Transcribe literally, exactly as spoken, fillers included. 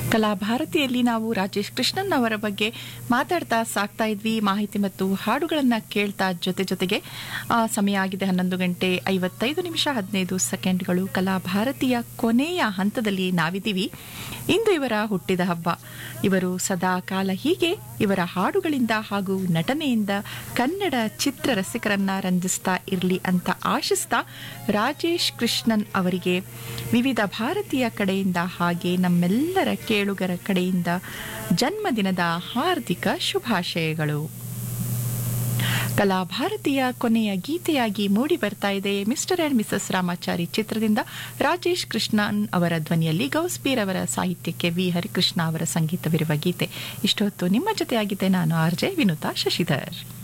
ಕಲಾಭಾರತಿಯಲ್ಲಿ ನಾವು ರಾಜೇಶ್ ಕೃಷ್ಣನ್ ಅವರ ಬಗ್ಗೆ ಮಾತಾಡ್ತಾ ಸಾಕ್ತಾ ಇದ್ವಿ. ಮಾಹಿತಿ ಮತ್ತು ಹಾಡುಗಳನ್ನ ಕೇಳ್ತಾ ಜೊತೆ ಜೊತೆಗೆ ಆ, ಸಮಯ ಆಗಿದೆ ಹನ್ನೊಂದು ಗಂಟೆ ಐವತ್ತೈದು ನಿಮಿಷ ಹದಿನೈದು ಸೆಕೆಂಡ್ಗಳು. ಕಲಾಭಾರತಿಯ ಕೊನೆಯ ಹಂತದಲ್ಲಿ ನಾವಿದ್ದೀವಿ. ಇಂದು ಇವರ ಹುಟ್ಟಿದ ಹಬ್ಬ. ಇವರು ಸದಾ ಕಾಲ ಹೀಗೆ ಇವರ ಹಾಡುಗಳಿಂದ ಹಾಗೂ ನಟನೆಯಿಂದ ಕನ್ನಡ ಚಿತ್ರ ರಸಿಕರನ್ನ ರಂಜಿಸ್ತಾ ಇರಲಿ ಅಂತ ಆಶಿಸ್ತಾ ರಾಜೇಶ್ ಕೃಷ್ಣನ್ ಅವರಿಗೆ ವಿವಿಧ ಭಾರತೀಯ ಕಡೆಯಿಂದ ಹಾಗೆ ನಮ್ಮೆಲ್ಲರ ಕೇಳುಗರ ಕಡೆಯಿಂದ ಜನ್ಮದಿನದ ಹಾರ್ದಿಕ ಶುಭಾಶಯಗಳು. ಕಲಾಭಾರತಿಯ ಕೊನೆಯ ಗೀತೆಯಾಗಿ ಮೂಡಿ ಬರ್ತಾ ಇದೆ ಮಿಸ್ಟರ್ ಅಂಡ್ ಮಿಸಸ್ ರಾಮಾಚಾರಿ ಚಿತ್ರದಿಂದ ರಾಜೇಶ್ ಕೃಷ್ಣನ್ ಅವರ ಧ್ವನಿಯಲ್ಲಿ ಗೌಸ್ಪೀರ್ ಅವರ ಸಾಹಿತ್ಯಕ್ಕೆ ವಿ ಹರಿಕೃಷ್ಣ ಅವರ ಸಂಗೀತವಿರುವ ಗೀತೆ. ಇಷ್ಟೊತ್ತು ನಿಮ್ಮ ಜೊತೆಯಾಗಿದ್ದೆ ನಾನು ಆರ್ ಜೆ ವಿನುತಾ ಶಶಿಧರ್.